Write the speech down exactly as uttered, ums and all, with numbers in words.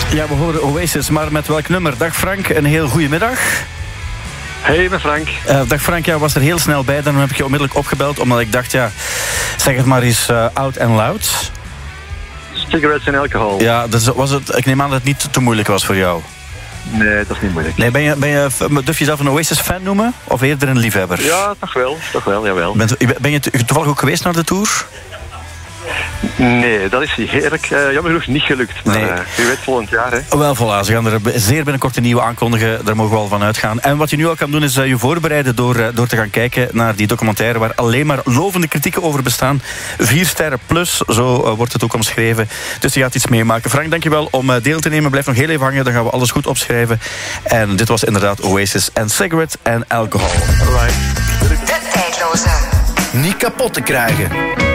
Ja, we horen Oasis, maar met welk nummer? Dag Frank, een heel goede middag. Hey, met Frank. Uh, dag Frank, ja, was er heel snel bij. Dan heb ik je onmiddellijk opgebeld, omdat ik dacht, ja, zeg het maar eens uh, out and loud. Cigarettes en alcohol. Ja, dus was het, ik neem aan dat het niet te moeilijk was voor jou. Nee, dat is niet moeilijk. Nee, ben je, ben je, durf je jezelf een Oasis-fan noemen? Of eerder een liefhebber? Ja, toch wel. Toch wel, jawel. Ben, ben je toevallig ook geweest naar de tour? Nee, dat is heerlijk. Uh, jammer genoeg niet gelukt. Maar nee. uh, u weet volgend jaar, hè? Wel, voilà. Ze gaan er zeer binnenkort een nieuwe aankondigen. Daar mogen we al van uitgaan. En wat je nu al kan doen, is uh, je voorbereiden door, uh, door te gaan kijken naar die documentaire waar alleen maar lovende kritieken over bestaan. Vier sterren plus, zo uh, wordt het ook omschreven. Dus je gaat iets meemaken. Frank, dankjewel om uh, deel te nemen. Blijf nog heel even hangen, dan gaan we alles goed opschrijven. En dit was inderdaad Oasis en Cigarette en Alcohol. Alright. De tijdloze. Niet kapot te krijgen.